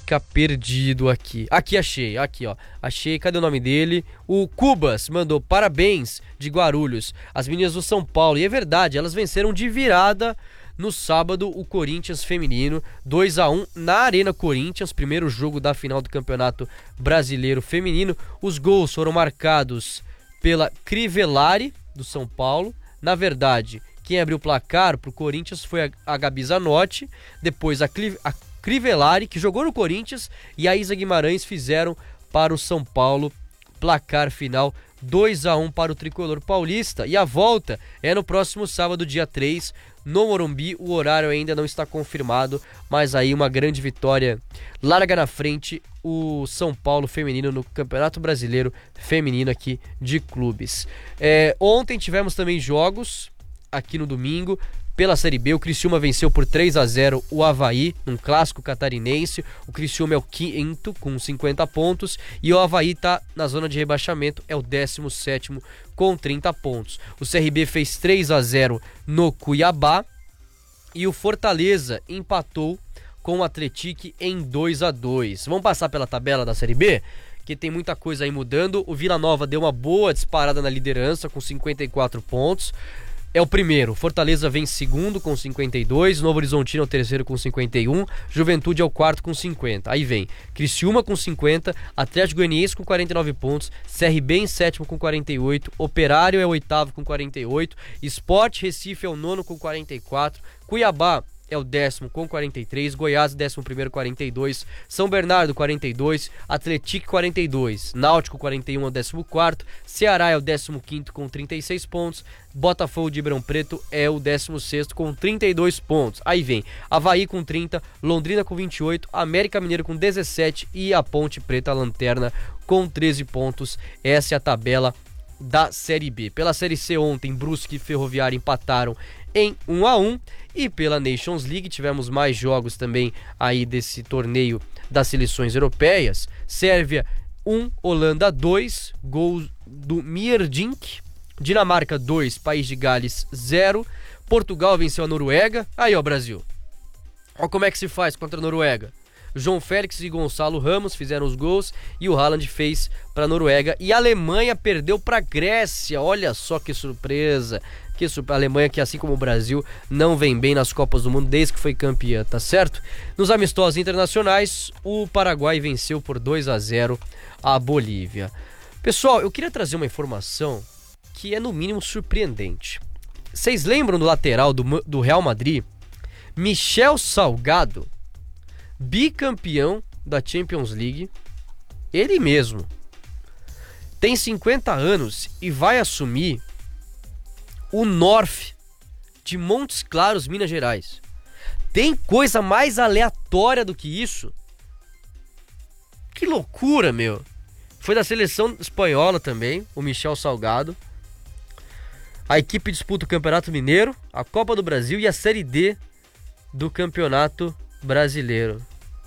fica perdido aqui. Aqui achei, aqui ó. Achei, cadê o nome dele? O Cubas mandou parabéns de Guarulhos, as meninas do São Paulo. E é verdade, elas venceram de virada no sábado o Corinthians feminino, 2-1 na Arena Corinthians, primeiro jogo da final do Campeonato Brasileiro Feminino. Os gols foram marcados pela Crivellari, do São Paulo. Na verdade, quem abriu o placar pro Corinthians foi a Gabi Zanotti, depois a Crivellari, que jogou no Corinthians, e a Isa Guimarães fizeram para o São Paulo. Placar final 2-1 para o tricolor paulista. E a volta é no próximo sábado, dia 3, no Morumbi. O horário ainda não está confirmado, mas aí uma grande vitória larga na frente o São Paulo feminino no Campeonato Brasileiro Feminino aqui de clubes. Ontem tivemos também jogos aqui no domingo. Pela Série B, o Criciúma venceu por 3-0 o Avaí, num clássico catarinense. O Criciúma é o quinto com 50 pontos e o Avaí está na zona de rebaixamento, é o 17º com 30 pontos. O CRB fez 3-0 no Cuiabá e o Fortaleza empatou com o Atlético em 2-2. Vamos passar pela tabela da Série B? Que tem muita coisa aí mudando. O Vila Nova deu uma boa disparada na liderança com 54 pontos. É o primeiro, Fortaleza vem segundo com 52, Novo Horizontino é o terceiro com 51, Juventude é o quarto com 50. Aí vem Criciúma com 50, Atlético Goianiense com 49 pontos, CRB em sétimo com 48, Operário é o oitavo com 48, Sport Recife é o nono com 44, Cuiabá é o 10º com 43, Goiás 11º 42, São Bernardo 42, Atlético 42, Náutico 41 é o 14º, Ceará é o 15º com 36 pontos, Botafogo de Ribeirão Preto é o 16º com 32 pontos. Aí vem Avaí com 30, Londrina com 28, América Mineiro com 17 e a Ponte Preta, a lanterna, com 13 pontos. Essa é a tabela da Série B. Pela Série C ontem, Brusque e Ferroviária empataram em 1-1 e pela Nations League tivemos mais jogos também aí desse torneio das seleções europeias. Sérvia 1, Holanda 2, gol do Mierdink. Dinamarca 2, País de Gales 0. Portugal venceu a Noruega. Aí ó, Brasil, ó como é que se faz contra a Noruega. João Félix e Gonçalo Ramos fizeram os gols e o Haaland fez para a Noruega. E a Alemanha perdeu para a Grécia. Olha só que surpresa. A Alemanha, que assim como o Brasil, não vem bem nas Copas do Mundo desde que foi campeã, tá certo? Nos amistosos internacionais, o Paraguai venceu por 2-0 a Bolívia. Pessoal, eu queria trazer uma informação que é no mínimo surpreendente. Vocês lembram do lateral do Real Madrid? Michel Salgado, bicampeão da Champions League, ele mesmo, tem 50 anos e vai assumir o North de Montes Claros, Minas Gerais. Tem coisa mais aleatória do que isso? Que loucura, meu. Foi da seleção espanhola também, o Michel Salgado. A equipe disputa o Campeonato Mineiro, a Copa do Brasil e a Série D do Campeonato Brasileiro.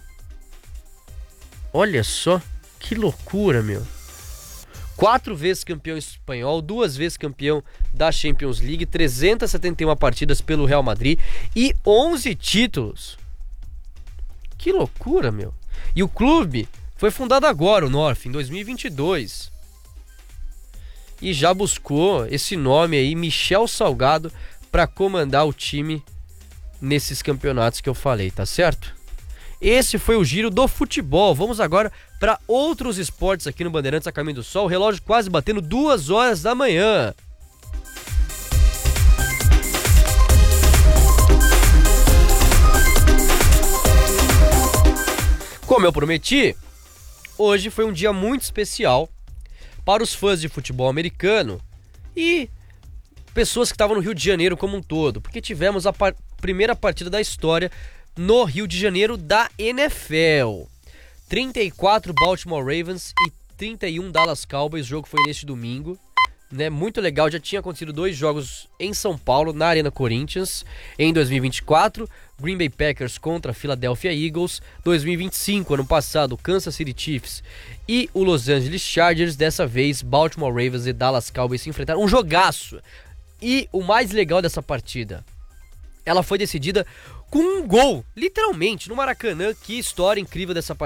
Olha só, que loucura, meu. 4 vezes campeão espanhol, 2 vezes campeão da Champions League, 371 partidas pelo Real Madrid e 11 títulos. Que loucura, meu. E o clube foi fundado agora, o North, em 2022. E já buscou esse nome aí, Michel Salgado, para comandar o time nesses campeonatos que eu falei, tá certo? Esse foi o giro do futebol. Vamos agora para outros esportes aqui no Bandeirantes a Caminho do Sol. O relógio quase batendo 2 horas da manhã. Como eu prometi, hoje foi um dia muito especial para os fãs de futebol americano e pessoas que estavam no Rio de Janeiro como um todo, porque tivemos a primeira partida da história no Rio de Janeiro da NFL. 34 Baltimore Ravens e 31 Dallas Cowboys. O jogo foi neste domingo, né? Muito legal. Já tinha acontecido 2 jogos em São Paulo, na Arena Corinthians, em 2024. Green Bay Packers contra Philadelphia Eagles. 2025, ano passado, Kansas City Chiefs e o Los Angeles Chargers. Dessa vez, Baltimore Ravens e Dallas Cowboys se enfrentaram. Um jogaço. E o mais legal dessa partida, ela foi decidida com um gol, literalmente, no Maracanã. Que história incrível dessa partida.